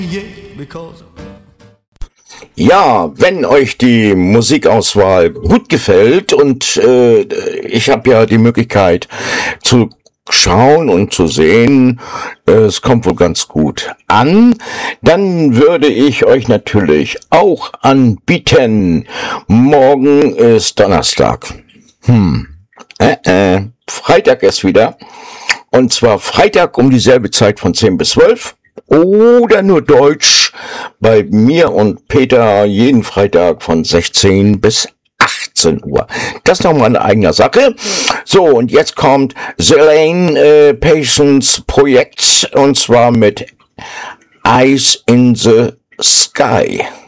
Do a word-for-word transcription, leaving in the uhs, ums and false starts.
Ja, wenn euch die Musikauswahl gut gefällt und äh, ich habe ja die Möglichkeit zu schauen und zu sehen, äh, es kommt wohl ganz gut an, dann würde ich euch natürlich auch anbieten. Morgen ist Donnerstag. Hm, äh, äh, Freitag ist wieder. Und zwar Freitag um dieselbe Zeit von zehn bis zwölf. Oder nur Deutsch bei mir und Peter jeden Freitag von sechzehn bis achtzehn Uhr. Das ist nochmal eine eigene Sache. So, und jetzt kommt Selene äh, Patience Projekt und zwar mit Eyes in the Sky.